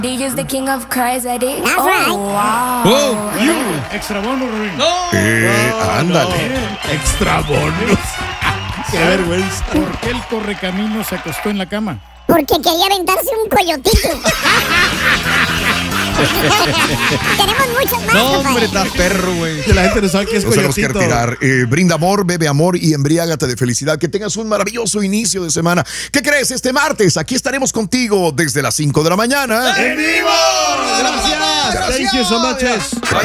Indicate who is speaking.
Speaker 1: DJ's the king of cries, I did.
Speaker 2: That's right.
Speaker 1: Wow.
Speaker 3: Oh,
Speaker 4: Extra bono, Rorín.
Speaker 3: ándale. Extra bonus. Qué vergüenza.
Speaker 4: ¿Por qué el correcamino se acostó en la cama?
Speaker 2: Porque quería aventarse un coyotito. Tenemos muchos más,
Speaker 3: No,
Speaker 2: compadre.
Speaker 3: hombre, estás perro, güey.
Speaker 5: Que la gente no sabe qué es
Speaker 3: Nos tenemos que
Speaker 5: coyotito.
Speaker 3: retirar. Brinda amor, bebe amor y embriágate de felicidad. Que tengas un maravilloso inicio de semana. ¿Qué crees? Este martes aquí estaremos contigo desde las 5 de la mañana.
Speaker 5: ¡En vivo! Gracias. Thank you so much.